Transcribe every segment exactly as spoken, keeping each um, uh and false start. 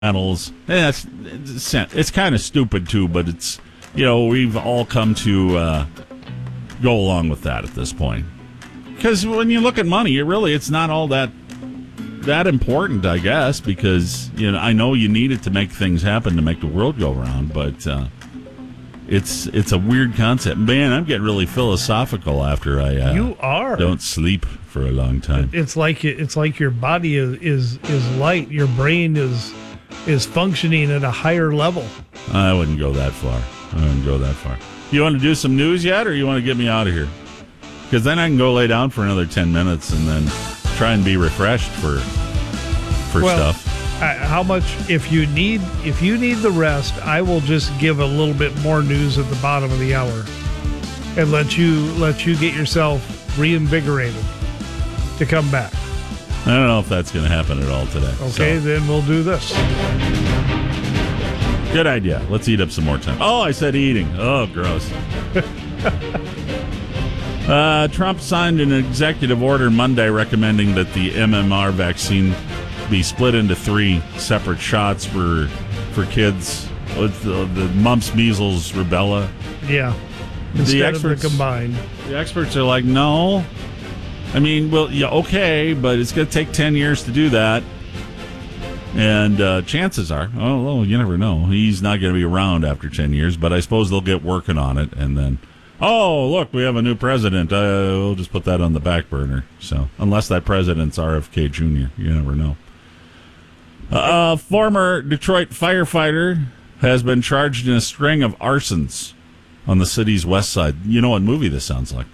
Metals. That's it's, it's kind of stupid too, but it's you know we've all come to uh, go along with that at this point. Because when you look at money, it really it's not all that that important, I guess. Because you know I know you need it to make things happen to make the world go round, but uh, it's it's a weird concept. Man, I'm getting really philosophical after I uh, you are don't sleep for a long time. It's like it's like your body is is, is light, your brain is. is functioning at a higher level. I wouldn't go that far. I wouldn't go that far. You want to do some news yet, or you want to get me out of here? Because then I can go lay down for another ten minutes and then try and be refreshed for for well, stuff. I, how much? If you need, if you need the rest, I will just give a little bit more news at the bottom of the hour, and let you let you get yourself reinvigorated to come back. I don't know if that's going to happen at all today. Okay, so. Then we'll do this. Good idea. Let's eat up some more time. Oh, I said eating. Oh, gross. uh, Trump signed an executive order Monday recommending that the M M R vaccine be split into three separate shots for for kids with the, the mumps, measles, rubella. Yeah. Instead the experts, of the combined. The experts are like, no. I mean, well, yeah, okay, but it's going to take ten years to do that. And uh, chances are, oh, well, you never know. He's not going to be around after ten years, but I suppose they'll get working on it. And then, oh, look, we have a new president. Uh, we'll just put that on the back burner. So, unless that president's R F K Junior, you never know. A uh, former Detroit firefighter has been charged in a string of arsons on the city's west side. You know what movie this sounds like?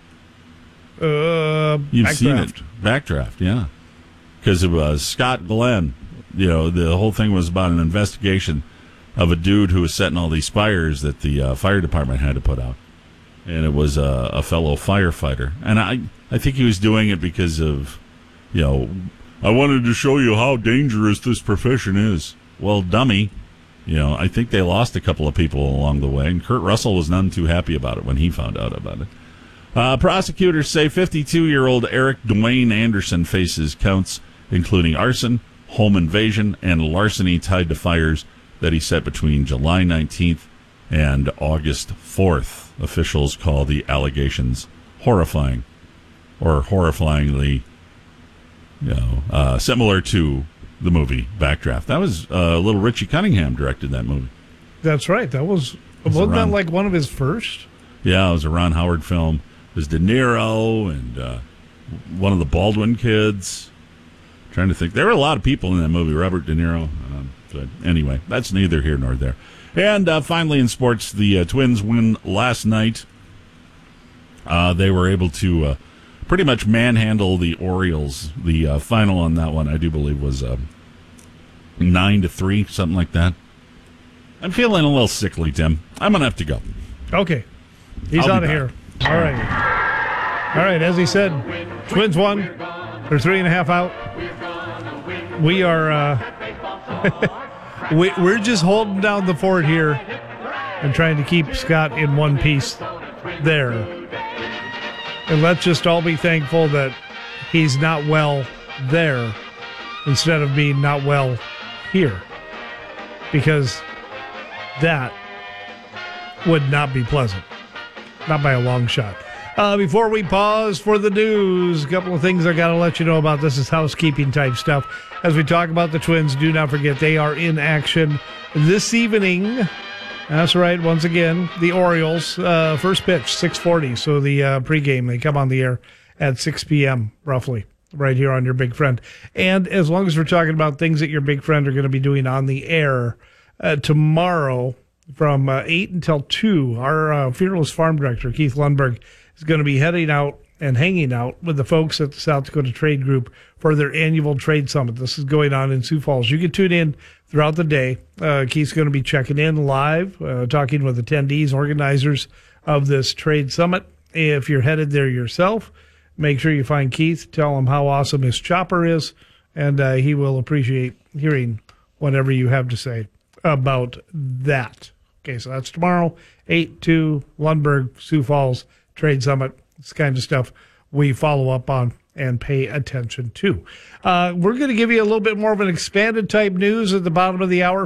Uh, You've backdraft. seen it. Backdraft, yeah. Because it was Scott Glenn. You know, the whole thing was about an investigation of a dude who was setting all these fires that the uh, fire department had to put out. And it was uh, a fellow firefighter. And I, I think he was doing it because of, you know, I wanted to show you how dangerous this profession is. Well, dummy. You know, I think they lost a couple of people along the way. And Kurt Russell was none too happy about it when he found out about it. Uh, prosecutors say fifty-two-year-old Eric Dwayne Anderson faces counts including arson, home invasion, and larceny tied to fires that he set between July nineteenth and August fourth. Officials call the allegations horrifying, or horrifyingly, you know, uh, similar to the movie Backdraft. That was uh, little Richie Cunningham directed that movie. That's right. That was, was wasn't Ron, that like one of his first? Yeah, it was a Ron Howard film. It was De Niro and uh, one of the Baldwin kids. I'm trying to think. There were a lot of people in that movie. Robert De Niro. Um, but anyway, that's neither here nor there. And uh, finally in sports, the uh, Twins win last night. Uh, they were able to uh, pretty much manhandle the Orioles. The uh, final on that one, I do believe, was uh, nine to three, something like that. I'm feeling a little sickly, Tim. I'm going to have to go. Okay. He's out of here. All right. All right, as he said, Twins won. They're three and a half out. We are, uh, we, we're just holding down the fort here and trying to keep Scott in one piece there. And let's just all be thankful that he's not well there instead of being not well here. Because that would not be pleasant. Not by a long shot. Uh, before we pause for the news, a couple of things I got to let you know about. This is housekeeping type stuff. As we talk about the Twins, do not forget they are in action this evening. That's right. Once again, the Orioles, uh, first pitch, six forty. So the uh, pregame, they come on the air at six p.m. roughly, right here on Your Big Friend. And as long as we're talking about things that Your Big Friend are going to be doing on the air, uh, tomorrow from uh, eight until two, our uh, Fearless Farm Director, Keith Lundberg, is going to be heading out and hanging out with the folks at the South Dakota Trade Group for their annual trade summit. This is going on in Sioux Falls. You can tune in throughout the day. Uh, Keith's going to be checking in live, uh, talking with attendees, organizers of this trade summit. If you're headed there yourself, make sure you find Keith. Tell him how awesome his chopper is, and uh, he will appreciate hearing whatever you have to say about that. Okay, so that's tomorrow, eight to Lundberg, Sioux Falls Trade Summit. It's the kind of stuff we follow up on and pay attention to. Uh, we're going to give you a little bit more of an expanded type news at the bottom of the hour.